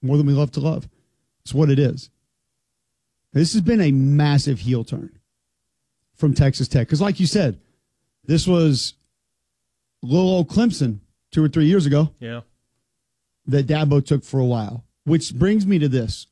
more than we love to love. It's what it is. This has been a massive heel turn from Texas Tech. Because like you said, this was little old Clemson 2 or 3 years ago. Yeah. That Dabo took for a while. Which brings me to this.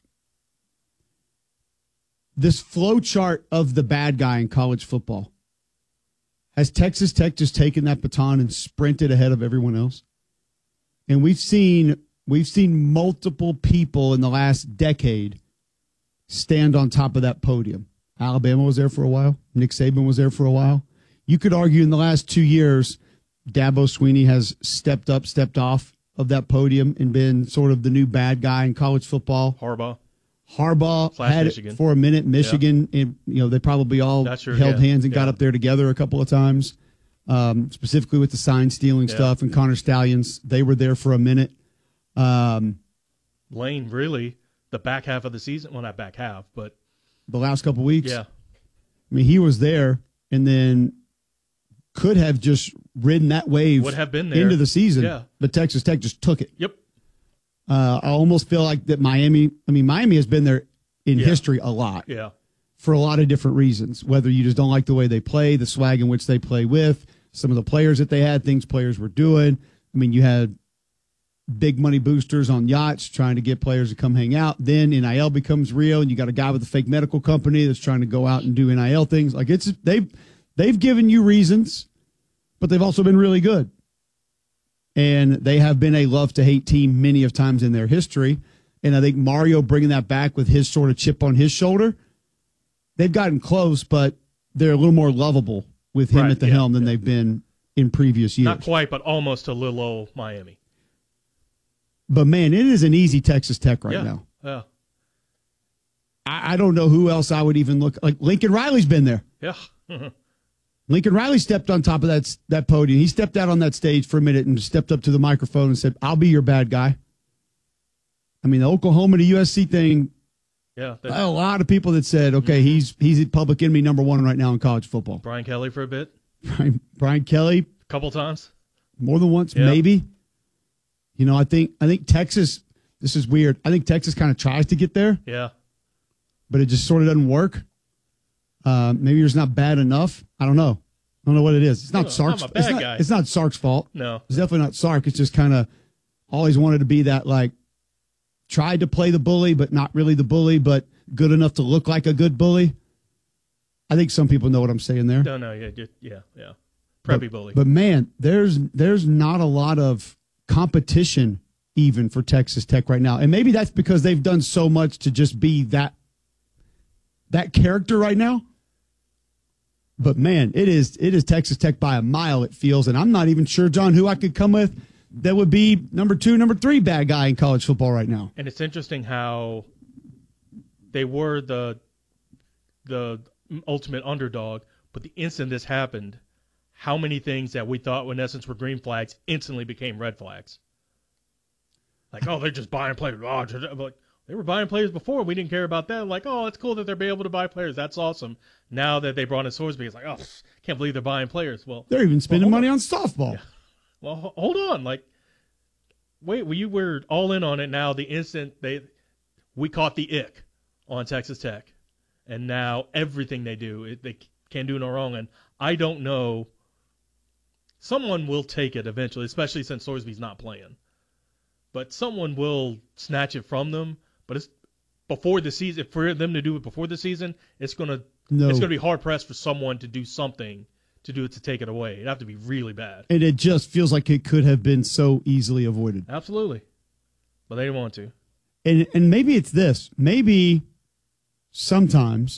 This flow chart of the bad guy in college football. Has Texas Tech just taken that baton and sprinted ahead of everyone else? And we've seen multiple people in the last decade stand on top of that podium. Alabama was there for a while. Nick Saban was there for a while. You could argue in the last 2 years, Dabo Swinney has stepped up, stepped off of that podium and been sort of the new bad guy in college football. Harbaugh had Michigan. It for a minute. Michigan, yeah. And, they probably all held hands and got up there together a couple of times, specifically with the sign stealing stuff and Connor Stallions. They were there for a minute. Lane, really, the back half of the season. Well, not back half, but the last couple of weeks. Yeah. I mean, he was there and then could have just ridden that wave would have been there into the season, but Texas Tech just took it. Yep. I almost feel like that Miami has been there in history a lot. Yeah. For a lot of different reasons, whether you just don't like the way they play, the swag in which they play with, some of the players that they had, things players were doing. I mean, you had big money boosters on yachts trying to get players to come hang out. Then NIL becomes real, and you got a guy with a fake medical company that's trying to go out and do NIL things. Like they've given you reasons, but they've also been really good. And they have been a love-to-hate team many of times in their history. And I think Mario bringing that back with his sort of chip on his shoulder, they've gotten close, but they're a little more lovable with him at the helm than they've been in previous years. Not quite, but almost a little old Miami. But, man, it is an easy Texas Tech right now. Yeah. I don't know who else I would even look. Like, Lincoln Riley's been there. Yeah. Lincoln Riley stepped on top of that podium. He stepped out on that stage for a minute and stepped up to the microphone and said, "I'll be your bad guy." I mean, the Oklahoma to USC thing, a lot of people that said, okay, he's public enemy number one right now in college football. Brian Kelly for a bit. Brian Kelly. A couple times. More than once, maybe. I think Texas, this is weird. I think Texas kind of tries to get there. Yeah. But it just sort of doesn't work. Maybe it's not bad enough. I don't know. I don't know what it is. It's not Sark's. It's not Sark's fault. No. It's definitely not Sark. It's just kind of always wanted to be that, like, tried to play the bully, but not really the bully, but good enough to look like a good bully. I think some people know what I'm saying there. No, yeah. Preppy bully. But man, there's not a lot of competition even for Texas Tech right now. And maybe that's because they've done so much to just be that character right now. But man, it is Texas Tech by a mile, it feels. And I'm not even sure, John, who I could come with that would be number 2, number 3 bad guy in college football right now. And it's interesting how they were the ultimate underdog, but the instant this happened, how many things that we thought in essence were green flags instantly became red flags. Like, they're just buying players. Like, they were buying players before. We didn't care about that. Like, it's cool that they're able to buy players. That's awesome. Now that they brought in Sorsby, it's like, can't believe they're buying players. Well, they're even spending money on softball. Yeah. Well, hold on. Like, wait, you were all in on it. Now the instant we caught the ick on Texas Tech, and now everything they do, they can't do no wrong. And I don't know. Someone will take it eventually, especially since Sorsby's not playing. But someone will snatch it from them. But it's before the season. For them to do it before the season, it's gonna be hard pressed for someone to do something to do it to take it away. It'd have to be really bad. And it just feels like it could have been so easily avoided. Absolutely, but they didn't want to. And maybe it's this. Maybe sometimes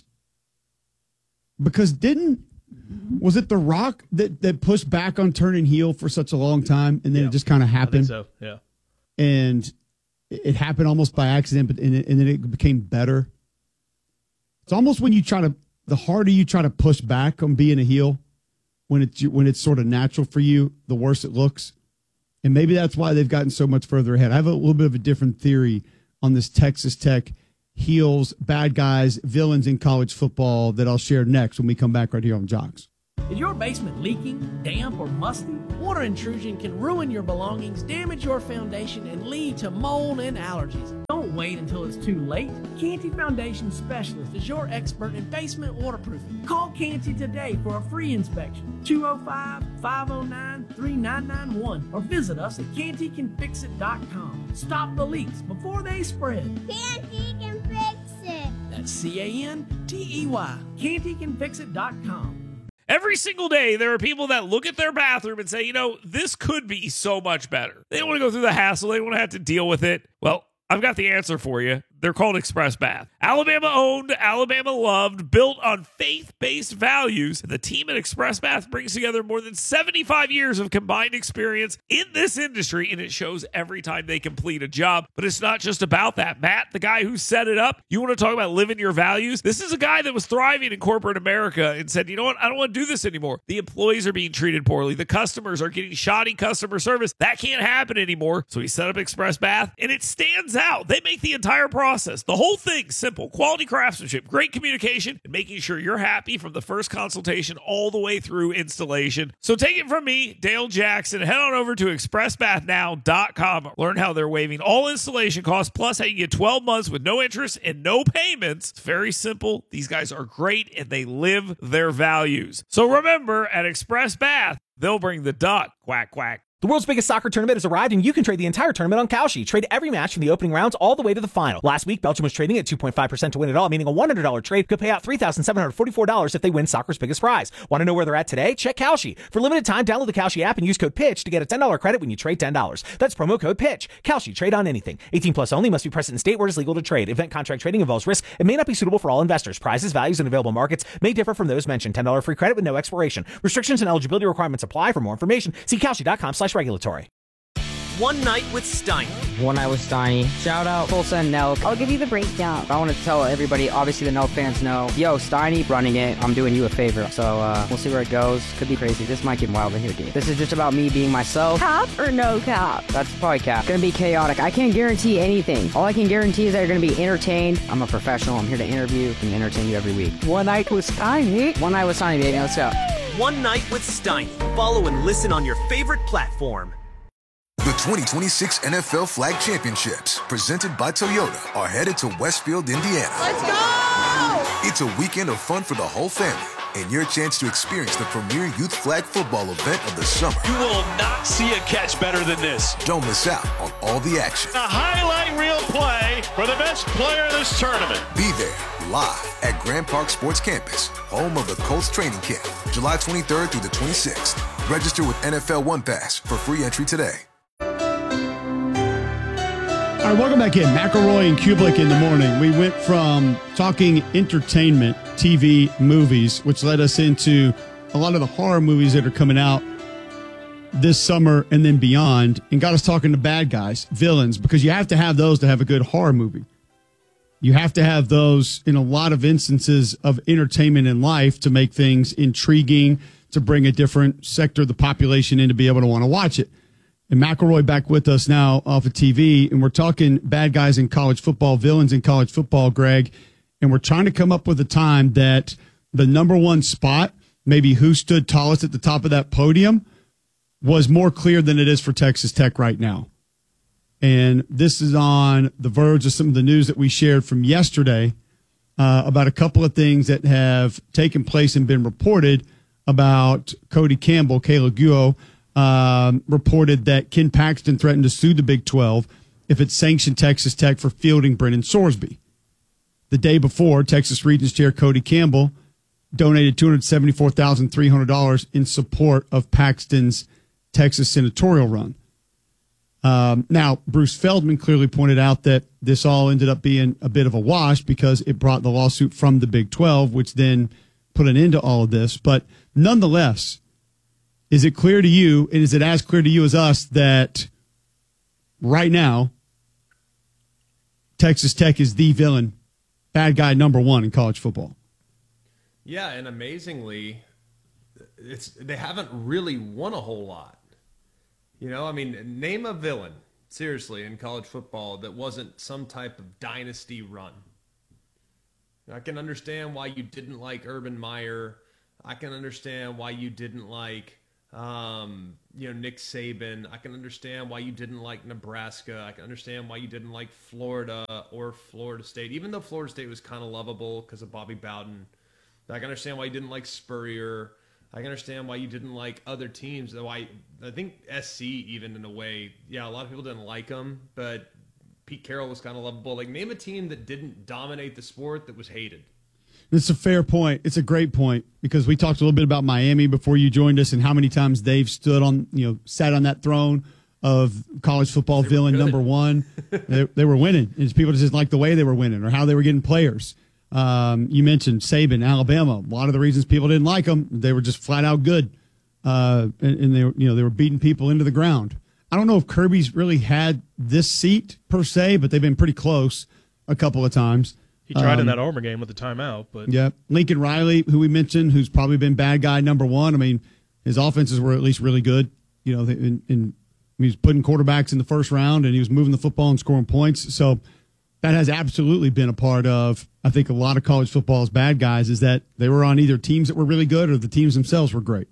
because was it The Rock that pushed back on turning heel for such a long time, and then it just kind of happened? I think so. Yeah. And it happened almost by accident, but and then it became better. It's almost when the harder you try to push back on being a heel, when it's sort of natural for you, the worse it looks. And maybe that's why they've gotten so much further ahead. I have a little bit of a different theory on this Texas Tech heels, bad guys, villains in college football that I'll share next when we come back right here on Jocks. Is your basement leaking, damp, or musty? Water intrusion can ruin your belongings, damage your foundation, and lead to mold and allergies. Don't wait until it's too late. Canty Foundation Specialist is your expert in basement waterproofing. Call Canty today for a free inspection. 205-509-3991 or visit us at cantycanfixit.com. Stop the leaks before they spread. Canty can fix it. That's C-A-N-T-E-Y. cantycanfixit.com. Every single day, there are people that look at their bathroom and say, this could be so much better. They don't want to go through the hassle. They don't want to have to deal with it. Well, I've got the answer for you. They're called Express Bath. Alabama owned, Alabama loved, built on faith-based values. The team at Express Bath brings together more than 75 years of combined experience in this industry, and it shows every time they complete a job. But it's not just about that. Matt, the guy who set it up, you want to talk about living your values? This is a guy that was thriving in corporate America and said, you know what? I don't want to do this anymore. The employees are being treated poorly. The customers are getting shoddy customer service. That can't happen anymore. So he set up Express Bath, and it stands out. They make the entire process, the whole thing, simple. Quality craftsmanship, great communication, and making sure you're happy from the first consultation all the way through installation. So take it from me, Dale Jackson. Head on over to expressbathnow.com. Learn how they're waiving all installation costs, plus how you get 12 months with no interest and no payments. It's very simple. These guys are great, and they live their values. So remember, at Express Bath, they'll bring the duck. Quack, quack. The world's biggest soccer tournament has arrived, and you can trade the entire tournament on Kalshi. Trade every match from the opening rounds all the way to the final. Last week, Belgium was trading at 2.5% to win it all, meaning a $100 trade could pay out $3,744 if they win soccer's biggest prize. Want to know where they're at today? Check Kalshi. For limited time, download the Kalshi app and use code PITCH to get a $10 credit when you trade $10. That's promo code PITCH. Kalshi. Trade on anything. 18 plus only. Must be present in state where it is legal to trade. Event contract trading involves risk and may not be suitable for all investors. Prizes, values, and available markets may differ from those mentioned. $10 free credit with no expiration. Restrictions and eligibility requirements apply. For more information, see Kalshi.com/regulatory. One Night with Steiny. One Night with Steiny. Shout out Tulsa and Nelk. I'll give you the breakdown. I want to tell everybody, obviously the Nelk fans know, yo, Steiny running it. I'm doing you a favor. So we'll see where it goes. Could be crazy. This might get wild in here, dude. This is just about me being myself. Cap or no cap? That's probably cap. It's going to be chaotic. I can't guarantee anything. All I can guarantee is that you're going to be entertained. I'm a professional. I'm here to interview and entertain you every week. One Night with Steiny. One Night with Steiny, baby. Let's go. One Night with Steiny. Follow and listen on your favorite platform. The 2026 NFL Flag Championships, presented by Toyota, are headed to Westfield, Indiana. Let's go! It's a weekend of fun for the whole family and your chance to experience the premier youth flag football event of the summer. You will not see a catch better than this. Don't miss out on all the action. A highlight reel play for the best player of this tournament. Be there live at Grand Park Sports Campus, home of the Colts training camp, July 23rd through the 26th. Register with NFL One Pass for free entry today. All right, welcome back in. McElroy and Kublik in the morning. We went from talking entertainment, TV, movies, which led us into a lot of the horror movies that are coming out this summer and then beyond, and got us talking to bad guys, villains, because you have to have those to have a good horror movie. You have to have those in a lot of instances of entertainment in life to make things intriguing, to bring a different sector of the population in to be able to want to watch it. And McElroy back with us now off of TV, and we're talking bad guys in college football, villains in college football, Greg, and we're trying to come up with a time that the number one spot, maybe who stood tallest at the top of that podium, was more clear than it is for Texas Tech right now. And this is on the verge of some of the news that we shared from yesterday about a couple of things that have taken place and been reported about Cody Campbell. Kayla Guo reported that Ken Paxton threatened to sue the Big 12 if it sanctioned Texas Tech for fielding Brennan Sorsby. The day before, Texas Regents Chair Cody Campbell donated $274,300 in support of Paxton's Texas senatorial run. Now, Bruce Feldman clearly pointed out that this all ended up being a bit of a wash because it brought the lawsuit from the Big 12, which then put an end to all of this. But nonetheless, is it clear to you, and is it as clear to you as us, that right now Texas Tech is the villain, bad guy number one in college football? Yeah, and amazingly, they haven't really won a whole lot. You know, I mean, name a villain, seriously, in college football that wasn't some type of dynasty run. I can understand why you didn't like Urban Meyer. I can understand why you didn't like Nick Saban. I can understand why you didn't like Nebraska. I can understand why you didn't like Florida or Florida State, even though Florida State was kind of lovable because of Bobby Bowden. I can understand why you didn't like Spurrier. I can understand why you didn't like other teams. Why I think SC even in a way, a lot of people didn't like him, but Pete Carroll was kind of lovable. Like, name a team that didn't dominate the sport that was hated. It's a fair point. It's a great point because we talked a little bit about Miami before you joined us and how many times they've sat on that throne of college football villain number one. They were winning. It's people just didn't like the way they were winning or how they were getting players. You mentioned Saban, Alabama. A lot of the reasons people didn't like them, they were just flat out good, and they were beating people into the ground. I don't know if Kirby's really had this seat per se, but they've been pretty close a couple of times. He tried in that Auburn game with the timeout, but yeah, Lincoln Riley, who we mentioned, who's probably been bad guy number one. I mean, his offenses were at least really good. He was putting quarterbacks in the first round, and he was moving the football and scoring points. So that has absolutely been a part of, I think, a lot of college football's bad guys is that they were on either teams that were really good or the teams themselves were great.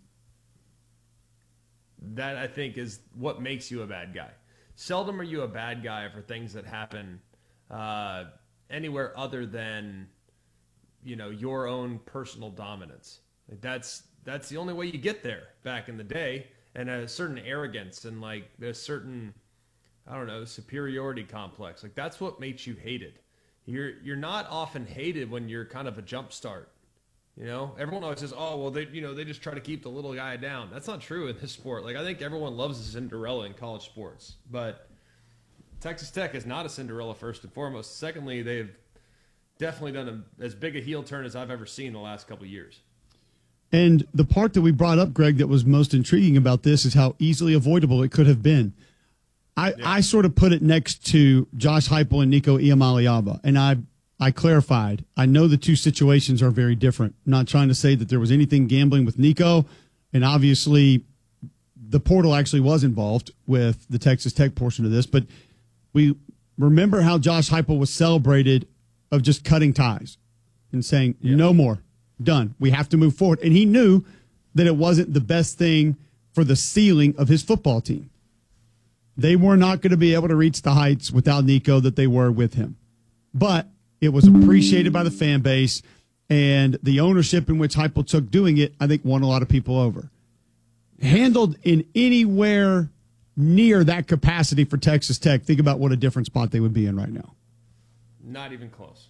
That, I think, is what makes you a bad guy. Seldom are you a bad guy for things that happen anywhere other than, your own personal dominance. Like that's the only way you get there back in the day, and a certain arrogance and like a certain, superiority complex. Like that's what makes you hated. You're not often hated when you're kind of a jump start. Everyone always says, "Oh, well, they just try to keep the little guy down." That's not true in this sport. Like I think everyone loves a Cinderella in college sports, but Texas Tech is not a Cinderella first and foremost. Secondly, they've definitely done as big a heel turn as I've ever seen in the last couple of years. And the part that we brought up, Greg, that was most intriguing about this is how easily avoidable it could have been. I sort of put it next to Josh Heupel and Nico Iamaleava, and I clarified. I know the two situations are very different. I'm not trying to say that there was anything gambling with Nico, and obviously the portal actually was involved with the Texas Tech portion of this, but we remember how Josh Heupel was celebrated of just cutting ties and saying, no more, done. We have to move forward. And he knew that it wasn't the best thing for the ceiling of his football team. They were not going to be able to reach the heights without Nico that they were with him. But it was appreciated by the fan base, and the ownership in which Heupel took doing it, I think, won a lot of people over. Handled in anywhere near that capacity for Texas Tech, think about what a different spot they would be in right now. Not even close.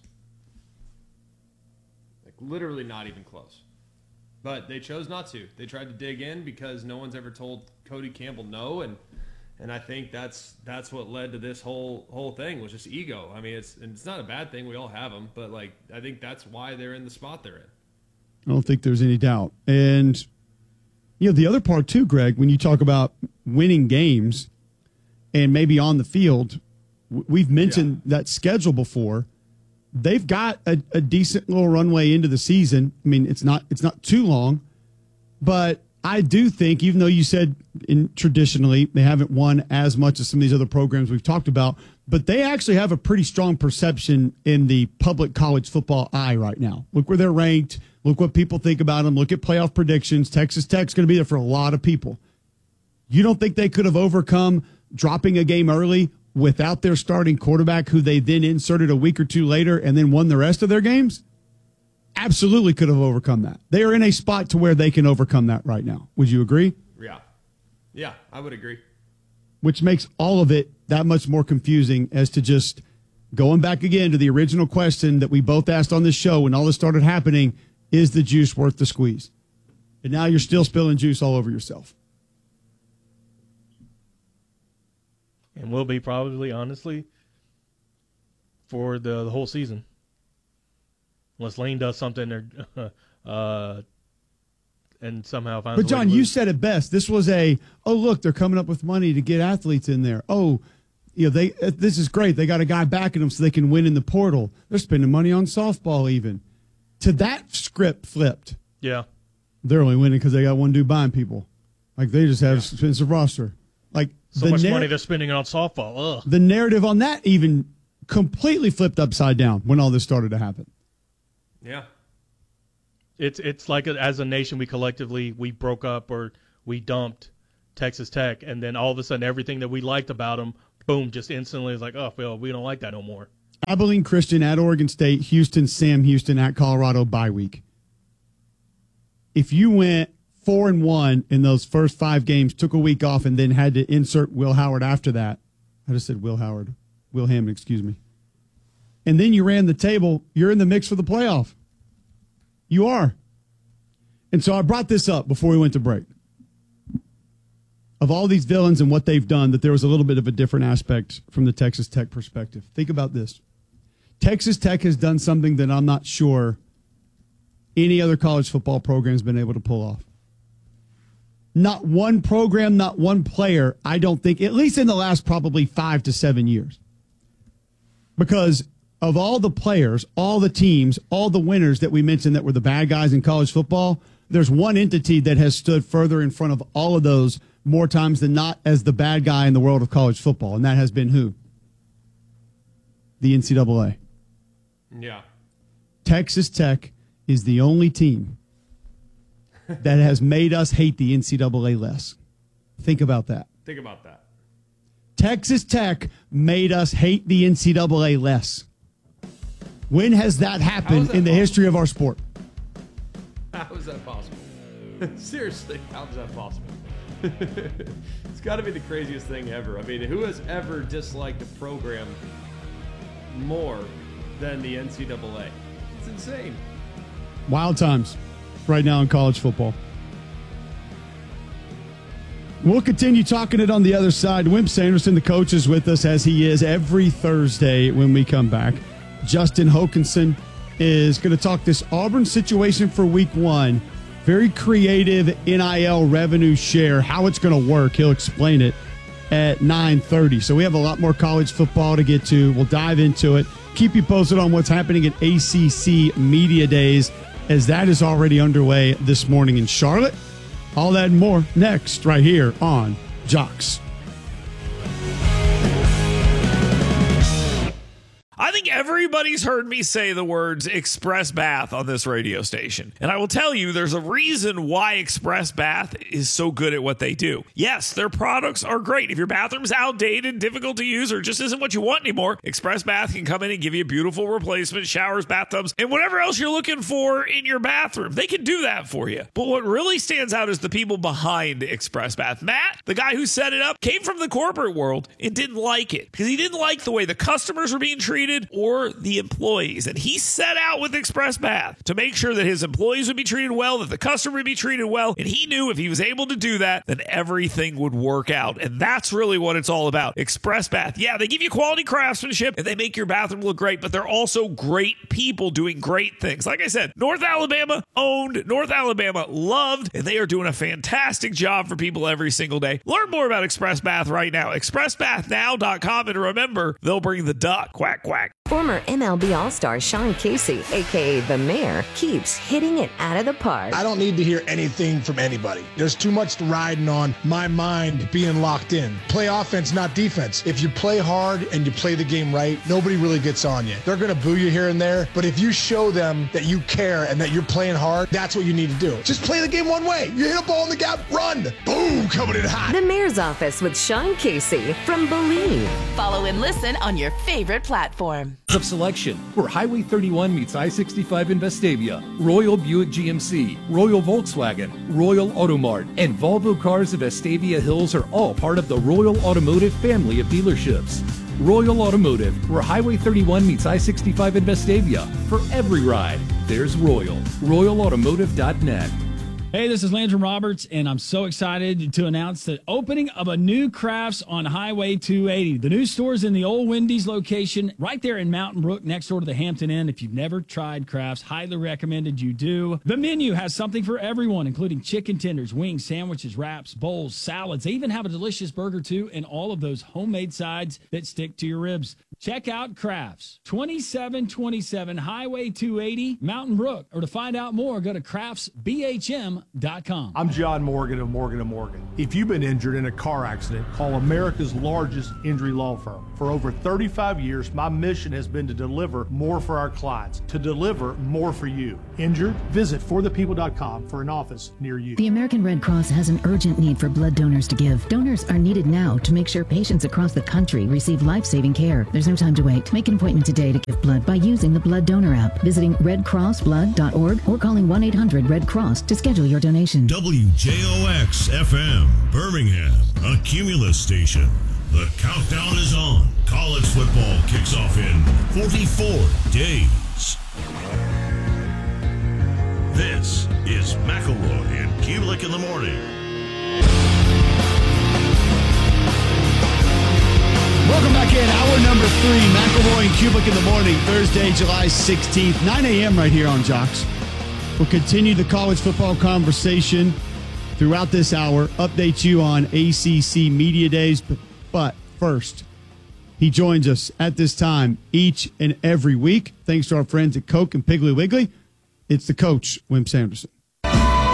Like literally not even close. But they chose not to. They tried to dig in because no one's ever told Cody Campbell no, and I think that's what led to this whole thing was just ego. I mean, it's not a bad thing. We all have them, but like I think that's why they're in the spot they're in. I don't think there's any doubt. And the other part too, Greg, when you talk about winning games and maybe on the field, we've mentioned that schedule before. They've got a decent little runway into the season. I mean, it's not too long, but I do think, even though you said traditionally they haven't won as much as some of these other programs we've talked about, but they actually have a pretty strong perception in the public college football eye right now. Look where they're ranked. Look what people think about them. Look at playoff predictions. Texas Tech's going to be there for a lot of people. You don't think they could have overcome dropping a game early without their starting quarterback, who they then inserted a week or two later and then won the rest of their games? Absolutely could have overcome that. They are in a spot to where they can overcome that right now. Would you agree? Yeah, I would agree. Which makes all of it that much more confusing as to just going back again to the original question that we both asked on this show when all this started happening, is the juice worth the squeeze? And now you're still spilling juice all over yourself. And will be probably, honestly, for the whole season. Unless Lane does something and somehow finds But, John, you said it best. This was look, they're coming up with money to get athletes in there. This is great. They got a guy backing them so they can win in the portal. They're spending money on softball even. To that script flipped. Yeah. They're only winning because they got one dude buying people. Like, they just have expensive roster. Like, so much money they're spending on softball. Ugh. The narrative on that even completely flipped upside down when all this started to happen. Yeah. It's like as a nation we broke up or we dumped Texas Tech, and then all of a sudden everything that we liked about them, boom, just instantly is like, oh, well, we don't like that no more. Abilene Christian at Oregon State, Houston, Sam Houston at Colorado bye week. If you went 4-1 in those first 5 games, took a week off, and then had to insert Will Howard after that, I just said Will Hammond, excuse me. And then you ran the table, you're in the mix for the playoff. You are. And so I brought this up before we went to break. Of all these villains and what they've done, that there was a little bit of a different aspect from the Texas Tech perspective. Think about this. Texas Tech has done something that I'm not sure any other college football program has been able to pull off. Not one program, not one player, I don't think, at least in the last probably 5 to 7 years. Because of all the players, all the teams, all the winners that we mentioned that were the bad guys in college football, there's one entity that has stood further in front of all of those more times than not as the bad guy in the world of college football, and that has been who? The NCAA. Yeah. Texas Tech is the only team that has made us hate the NCAA less. Think about that. Think about that. Texas Tech made us hate the NCAA less. When has that happened in the history of our sport? How is that possible? Seriously, how is that possible? It's got to be the craziest thing ever. I mean, who has ever disliked a program more than the NCAA? It's insane. Wild times right now in college football. We'll continue talking it on the other side. Wimp Sanderson, the coach, is with us as he is every Thursday when we come back. Justin Hokanson is going to talk this Auburn situation for week 1. Very creative NIL revenue share, how it's going to work. He'll explain it at 9:30. So we have a lot more college football to get to. We'll dive into it. Keep you posted on what's happening at ACC Media Days, as that is already underway this morning in Charlotte. All that and more next right here on Jocks. I think everybody's heard me say the words Express Bath on this radio station. And I will tell you, there's a reason why Express Bath is so good at what they do. Yes, their products are great. If your bathroom's outdated, difficult to use, or just isn't what you want anymore, Express Bath can come in and give you a beautiful replacement, showers, bathtubs, and whatever else you're looking for in your bathroom. They can do that for you. But what really stands out is the people behind Express Bath. Matt, the guy who set it up, came from the corporate world and didn't like it because he didn't like the way the customers were being treated or the employees. And he set out with Express Bath to make sure that his employees would be treated well, that the customer would be treated well. And he knew if he was able to do that, then everything would work out. And that's really what it's all about. Express Bath. Yeah, they give you quality craftsmanship and they make your bathroom look great, but they're also great people doing great things. Like I said, North Alabama owned, North Alabama loved, and they are doing a fantastic job for people every single day. Learn more about Express Bath right now. ExpressBathNow.com. And remember, they'll bring the duck. Quack, quack. Former MLB All-Star Sean Casey, a.k.a. The Mayor, keeps hitting it out of the park. I don't need to hear anything from anybody. There's too much riding on my mind being locked in. Play offense, not defense. If you play hard and you play the game right, nobody really gets on you. They're going to boo you here and there, but if you show them that you care and that you're playing hard, that's what you need to do. Just play the game one way. You hit a ball in the gap, run. Boom, coming in hot. The Mayor's Office with Sean Casey from Believe. Follow and listen on your favorite platform. Of selection, where Highway 31 meets I-65 in Vestavia, Royal Buick GMC, Royal Volkswagen, Royal Automart, and Volvo Cars of Vestavia Hills are all part of the Royal Automotive family of dealerships. Royal Automotive, where Highway 31 meets I-65 in Vestavia. For every ride, there's Royal. RoyalAutomotive.net. Hey, this is Landrum Roberts, and I'm so excited to announce the opening of a new Crafts on Highway 280. The new store is in the old Wendy's location right there in Mountain Brook next door to the Hampton Inn. If you've never tried Crafts, highly recommended you do. The menu has something for everyone, including chicken tenders, wings, sandwiches, wraps, bowls, salads. They even have a delicious burger, too, and all of those homemade sides that stick to your ribs. Check out Crafts, 2727 Highway 280, Mountain Brook. Or to find out more, go to craftsbhm.com. MorganandMorgan.com. I'm John Morgan of Morgan & Morgan. If you've been injured in a car accident, call America's largest injury law firm. For over 35 years, my mission has been to deliver more for our clients, to deliver more for you. Injured? Visit forthepeople.com for an office near you. The American Red Cross has an urgent need for blood donors to give. Donors are needed now to make sure patients across the country receive life-saving care. There's no time to wait. Make an appointment today to give blood by using the Blood Donor app, visiting redcrossblood.org, or calling 1-800-RED-CROSS to schedule your donation. WJOX-FM, Birmingham, a Cumulus station. The countdown is on. College football kicks off in 44 days. This is McElroy and Kubelik in the morning. Welcome back in. Hour number 3, McElroy and Kubelik in the morning, Thursday, July 16th, 9 a.m. right here on Jocks. We'll continue the college football conversation throughout this hour, update you on ACC Media Days. But first, he joins us at this time each and every week. Thanks to our friends at Coke and Piggly Wiggly. It's the coach, Wim Sanderson.